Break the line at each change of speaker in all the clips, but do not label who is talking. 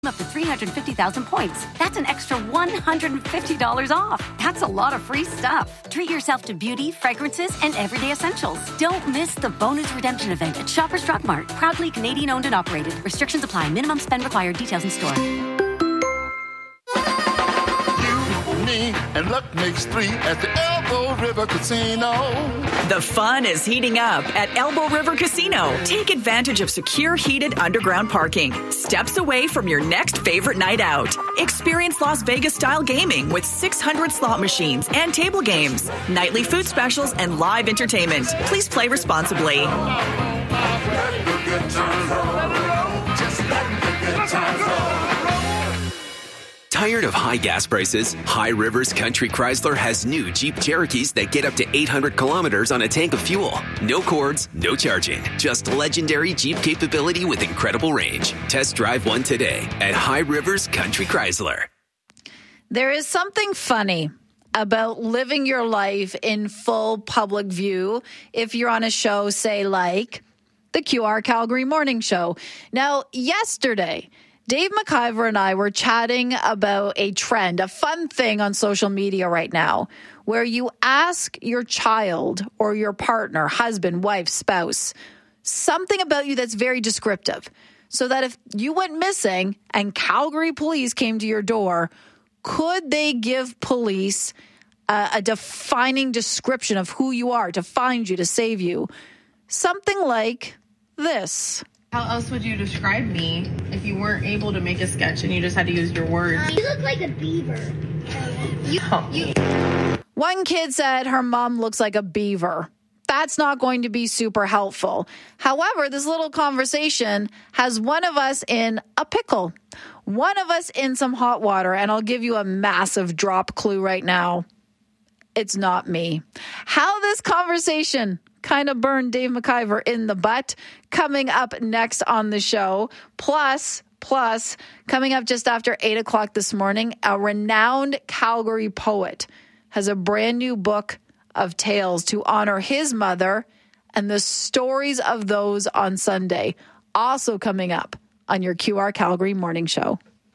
up to 350,000 points. That's an extra $150 off. That's a lot of free stuff. Treat yourself to beauty, fragrances, and everyday essentials. Don't miss the bonus redemption event at Shoppers Drug Mart. Proudly Canadian owned and operated. Restrictions apply. Minimum spend required. Details in store.
Me and luck makes three at the Elbow River Casino.
The fun is heating up at Elbow River Casino. Take advantage of secure, heated underground parking. Steps away from your next favorite night out. Experience Las Vegas-style gaming with 600 slot machines and table games. Nightly food specials and live entertainment. Please play responsibly.
Tired of high gas prices? High Rivers Country Chrysler has new Jeep Cherokees that get up to 800 kilometers on a tank of fuel. No cords, no charging. Just legendary Jeep capability with incredible range. Test drive one today at High Rivers Country Chrysler.
There is something funny about living your life in full public view if you're on a show, say, like the QR Calgary Morning Show. Now, yesterday, Dave McIver and I were chatting about a trend, a fun thing on social media right now, where you ask your child or your partner, husband, wife, spouse, something about you that's very descriptive, so that if you went missing and Calgary police came to your door, could they give police a defining description of who you are to find you, to save you? Something like this.
How else would you describe me if you weren't able to make a sketch and you just had to use your words?
You look like a beaver.
One kid said her mom looks like a beaver. That's not going to be super helpful. However, this little conversation has one of us in a pickle, one of us in some hot water, and I'll give you a massive drop clue right now. It's not me. How this conversation kind of burned Dave McIver in the butt, coming up next on the show. Plus, coming up just after 8 o'clock this morning, a renowned Calgary poet has a brand new book of tales to honor his mother and the stories of those on Sunday. Also coming up on your QR Calgary Morning Show.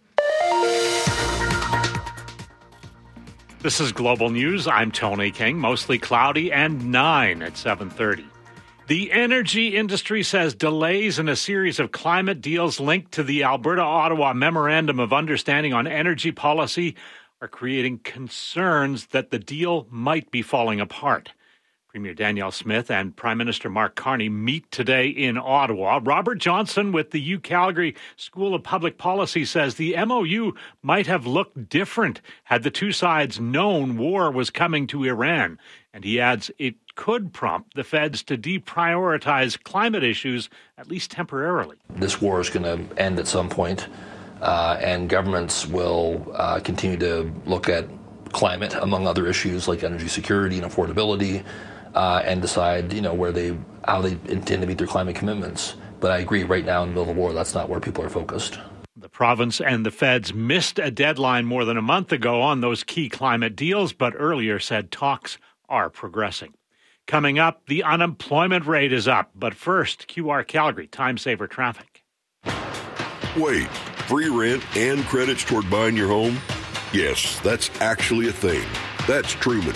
This is Global News. I'm Tony King. Mostly cloudy and 9 at 7:30. The energy industry says delays in a series of climate deals linked to the Alberta-Ottawa Memorandum of Understanding on Energy Policy are creating concerns that the deal might be falling apart. Premier Danielle Smith and Prime Minister Mark Carney meet today in Ottawa. Robert Johnson with the UCalgary School of Public Policy says the MOU might have looked different had the two sides known war was coming to Iran. And he adds it could prompt the feds to deprioritize climate issues, at least temporarily.
This war is going to end at some point, and governments will continue to look at climate, among other issues like energy security and affordability, and decide, how they intend to meet their climate commitments. But I agree, right now in the middle of the war, that's not where people are focused.
The province and the feds missed a deadline more than a month ago on those key climate deals, but earlier said talks are progressing. Coming up, the unemployment rate is up. But first, QR Calgary, Time Saver Traffic.
Wait, free rent and credits toward buying your home? Yes, that's actually a thing. That's Truman.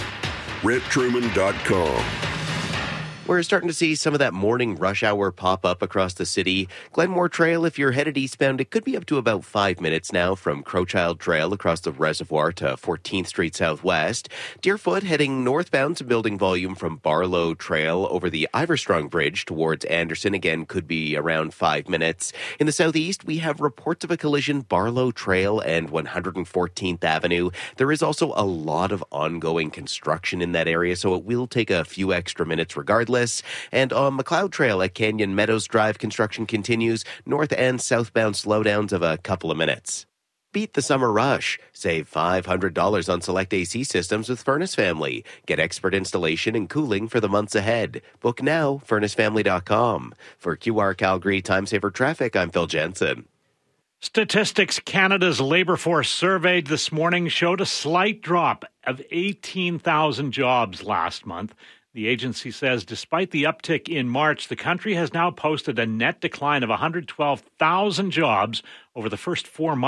RentTruman.com.
We're starting to see some of that morning rush hour pop up across the city. Glenmore Trail, if you're headed eastbound, it could be up to about 5 minutes now from Crowchild Trail across the reservoir to 14th Street Southwest. Deerfoot heading northbound to building volume from Barlow Trail over the Iverstrong Bridge towards Anderson. Again, could be around 5 minutes. In the southeast, we have reports of a collision Barlow Trail and 114th Avenue. There is also a lot of ongoing construction in that area, so it will take a few extra minutes regardless. And on McLeod Trail at Canyon Meadows Drive, construction continues. North and southbound slowdowns of a couple of minutes. Beat the summer rush. Save $500 on select AC systems with Furnace Family. Get expert installation and cooling for the months ahead. Book now, furnacefamily.com. For QR Calgary Time Saver Traffic, I'm Phil Jensen.
Statistics Canada's labour force surveyed this morning showed a slight drop of 18,000 jobs last month. The agency says despite the uptick in March, the country has now posted a net decline of 112,000 jobs over the first 4 months.